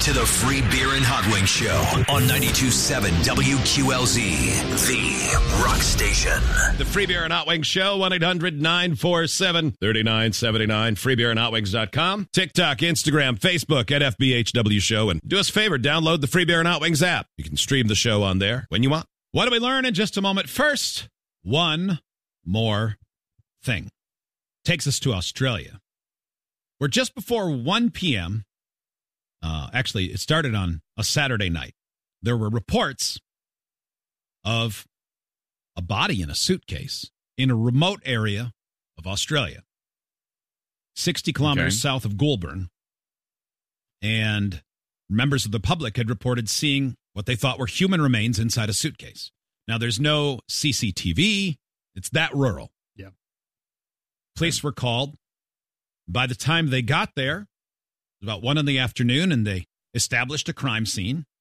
to the Free Beer and Hot Wings Show on 92.7 WQLZ, the rock station. The Free Beer and Hot Wings Show, 1-800-947-3979, freebeerandhotwings.com, TikTok, Instagram, Facebook at FBHW Show, and do us a favor, download the Free Beer and Hot Wings app. You can stream the show on there when you want. What do we learn in just a moment? First, one more thing. Takes us to Australia, where just before 1 p.m., actually, it started on a Saturday night, there were reports of a body in a suitcase in a remote area of Australia, 60 kilometers south of Goulburn. And members of the public had reported seeing what they thought were human remains inside a suitcase. Now, there's no CCTV. It's that rural. Yeah. Police were called. By the time they got there, it was about 1 in the afternoon, and they established a crime scene.